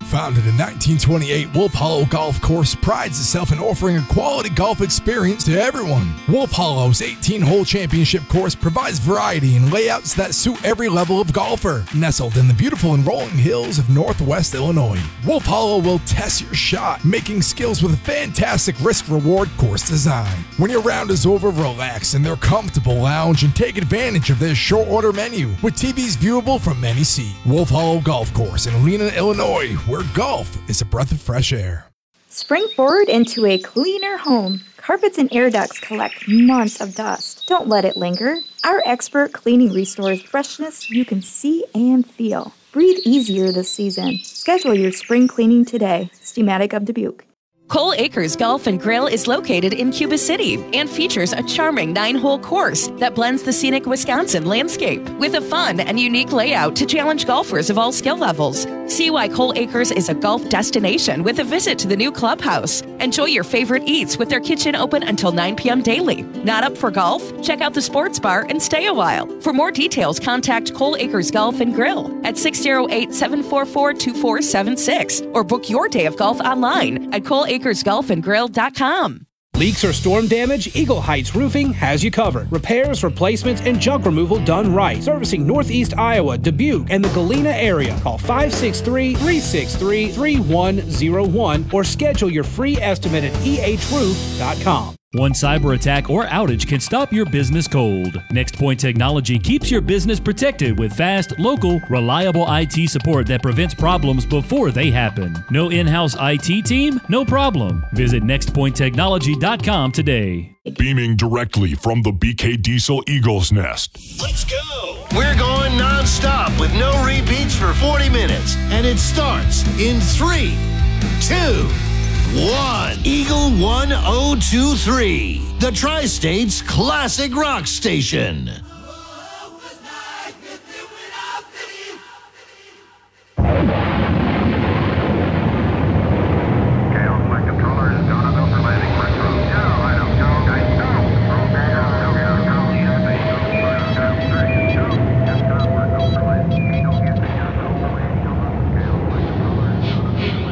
Founded in 1928, Wolf Hollow Golf Course prides itself in offering a quality golf experience to everyone. Wolf Hollow's 18-hole championship course provides variety and layouts that suit every level of golfer. Nestled in the beautiful and rolling hills of Northwest Illinois, Wolf Hollow will test your shot, making skills with a fantastic risk-reward course design. When your round is over, relax in their comfortable lounge and take advantage of their short-order menu with TVs viewable from any seat. Wolf Hollow Golf Course in Alena, Illinois, where golf is a breath of fresh air. Spring forward into a cleaner home. Carpets and air ducts collect months of dust. Don't let it linger. Our expert cleaning restores freshness you can see and feel. Breathe easier this season. Schedule your spring cleaning today. Steamatic of Dubuque. Cole Acres Golf and Grill is located in Cuba City and features a charming 9-hole course that blends the scenic Wisconsin landscape with a fun and unique layout to challenge golfers of all skill levels. See why Cole Acres is a golf destination with a visit to the new clubhouse. Enjoy your favorite eats with their kitchen open until 9 p.m. daily. Not up for golf? Check out the sports bar and stay a while. For more details, contact Cole Acres Golf and Grill at 608-744-2476 or book your day of golf online at ColeAcresGolfandGrill.com. Leaks or storm damage? Eagle Heights Roofing has you covered. Repairs, replacements, and junk removal done right. Servicing Northeast Iowa, Dubuque, and the Galena area. Call 563-363-3101 or schedule your free estimate at ehroof.com. One cyber attack or outage can stop your business cold. NextPoint Technology keeps your business protected with fast, local, reliable IT support that prevents problems before they happen. No in-house IT team? No problem. Visit nextpointtechnology.com today. Beaming directly from the BK Diesel Eagle's Nest. Let's go! We're going non-stop with no repeats for 40 minutes. And it starts in 3, 2, 1. Eagle 1023, the Tri-State's classic rock station.